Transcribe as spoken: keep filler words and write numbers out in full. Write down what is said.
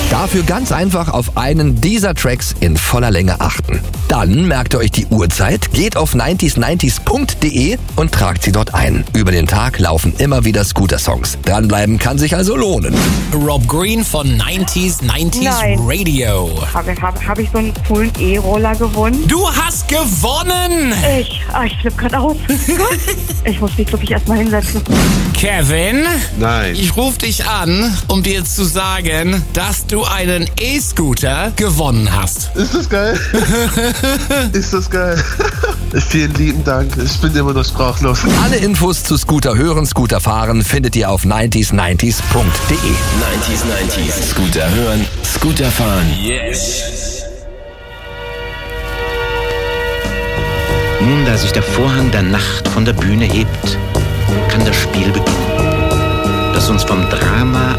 Dafür ganz einfach auf einen dieser Tracks in voller Länge achten. Dann merkt ihr euch die Uhrzeit, geht auf neunzig neunzig punkt de und tragt sie dort ein. Über den Tag laufen immer wieder Scooter-Songs. Dranbleiben kann sich also lohnen. Rob Green von neunzig neunzig Nein. Radio. Habe hab, hab ich so einen coolen E-Roller gewonnen? Du hast gewonnen! Ich, ah, ich flippe gerade aus. Ich muss mich, glaube ich, erstmal hinsetzen. Kevin? Nein. Ich rufe dich an, um dir zu sagen, dass du einen E-Scooter gewonnen hast. Ist das geil? Ist das geil? Vielen lieben Dank. Ich bin immer noch sprachlos. Alle Infos zu Scooter hören, Scooter fahren findet ihr auf neunzig neunzig punkt de. neunzig neunzig. Scooter hören, Scooter fahren. Yes. Nun, da sich der Vorhang der Nacht von der Bühne hebt, kann das Spiel beginnen, das uns vom Drama